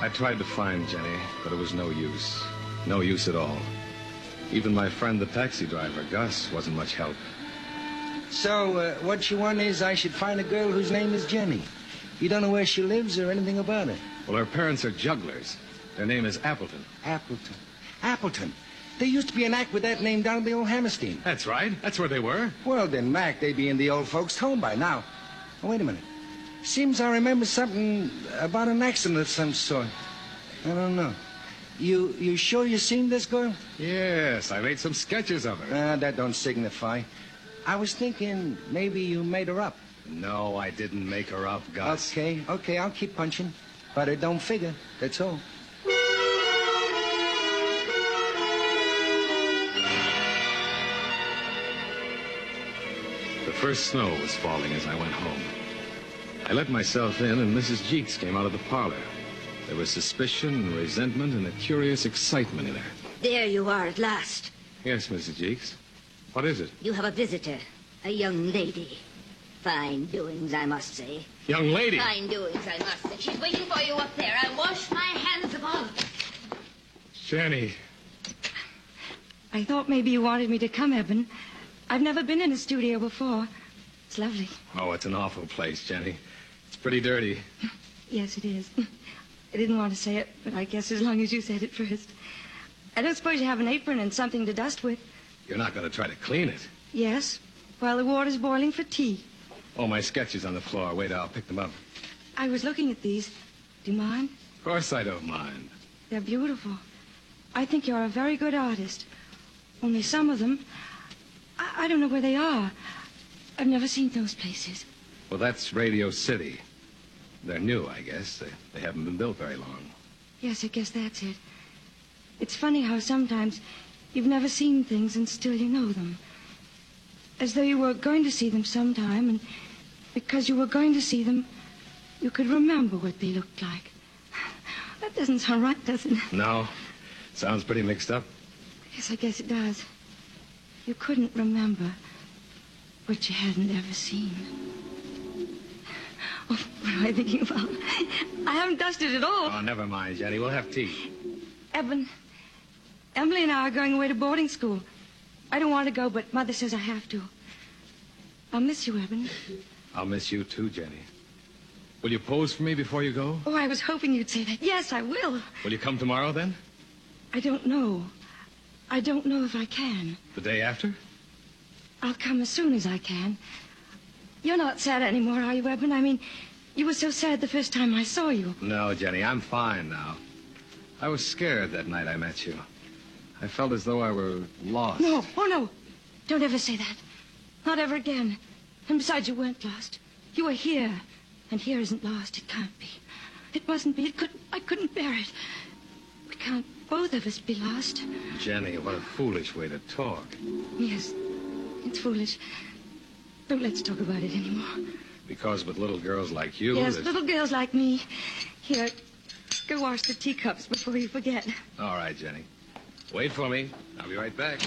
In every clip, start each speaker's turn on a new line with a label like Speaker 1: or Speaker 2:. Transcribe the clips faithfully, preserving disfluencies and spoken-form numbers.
Speaker 1: I tried to find Jenny, but it was no use. No use at all. Even my friend, the taxi driver, Gus, wasn't much help.
Speaker 2: So, uh, what you want is I should find a girl whose name is Jenny. You don't know where she lives or anything about her?
Speaker 1: Well, her parents are jugglers. Their name is Appleton.
Speaker 2: Appleton. Appleton. There used to be an act with that name down at the old Hammerstein.
Speaker 1: That's right. That's where they were.
Speaker 2: Well, then, Mac, they'd be in the old folks' home by now. Oh, wait a minute. Seems I remember something about an accident of some sort. I don't know. You you sure you seen this girl?
Speaker 1: Yes, I made some sketches of her.
Speaker 2: Ah, that don't signify. I was thinking maybe you made her up.
Speaker 1: No, I didn't make her up, Gus.
Speaker 2: Okay, okay, I'll keep punching. But it don't figure, that's all.
Speaker 1: The first snow was falling as I went home. I let myself in, and Missus Jeeks came out of the parlor. There was suspicion and resentment and a curious excitement in her.
Speaker 3: There you are at last.
Speaker 1: Yes, Missus Jeeks. What is it?
Speaker 3: You have a visitor, a young lady. Fine doings, I must say.
Speaker 1: Young lady?
Speaker 3: Fine doings, I must say. She's waiting for you up there. I wash my hands above.
Speaker 1: Jenny.
Speaker 4: I thought maybe you wanted me to come, Eben. I've never been in a studio before. It's lovely.
Speaker 1: Oh, it's an awful place, Jenny. It's pretty dirty.
Speaker 4: Yes, it is. I didn't want to say it, but I guess as long as you said it first. I don't suppose you have an apron and something to dust with.
Speaker 1: You're not going to try to clean it?
Speaker 4: Yes, while the water's boiling for tea.
Speaker 1: Oh, my sketches on the floor. Wait, I'll pick them up.
Speaker 4: I was looking at these. Do you mind?
Speaker 1: Of course I don't mind.
Speaker 4: They're beautiful. I think you're a very good artist. Only some of them, I, I don't know where they are. I've never seen those places.
Speaker 1: Well, that's Radio City. They're new, I guess. They, they haven't been built very long.
Speaker 4: Yes, I guess that's it. It's funny how sometimes you've never seen things and still you know them. As though you were going to see them sometime, and because you were going to see them, you could remember what they looked like. That doesn't sound right, does it?
Speaker 1: No. Sounds pretty mixed up.
Speaker 4: Yes, I guess it does. You couldn't remember what you hadn't ever seen. Oh, what am I thinking about? I haven't dusted at all.
Speaker 1: Oh, never mind, Jenny. We'll have tea.
Speaker 4: Eben, Emily and I are going away to boarding school. I don't want to go, but Mother says I have to. I'll miss you, Eben.
Speaker 1: I'll miss you too, Jenny. Will you pose for me before you go?
Speaker 4: Oh, I was hoping you'd say that. Yes, I will.
Speaker 1: Will you come tomorrow, then?
Speaker 4: I don't know. I don't know if I can.
Speaker 1: The day after?
Speaker 4: I'll come as soon as I can. You're not sad anymore, are you, Eben? I mean, you were so sad the first time I saw you.
Speaker 1: No, Jenny, I'm fine now. I was scared that night I met you. I felt as though I were lost.
Speaker 4: No, oh, no. Don't ever say that. Not ever again. And besides, you weren't lost. You were here. And here isn't lost. It can't be. It mustn't be. It couldn't. I couldn't bear it. We can't both of us be lost.
Speaker 1: Jenny, what a foolish way to talk.
Speaker 4: Yes, it's foolish. Don't let's talk about it anymore.
Speaker 1: Because with little girls like you...
Speaker 4: Yes,
Speaker 1: there's...
Speaker 4: little girls like me. Here, go wash the teacups before you forget.
Speaker 1: All right, Jenny. Wait for me. I'll be right back.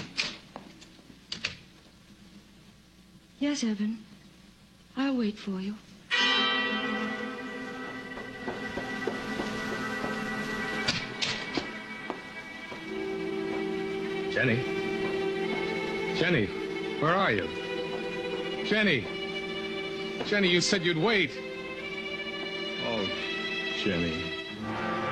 Speaker 4: Yes, Eben. I'll wait for you.
Speaker 1: Jenny? Jenny, where are you? Jenny! Jenny, you said you'd wait. Oh, Jenny.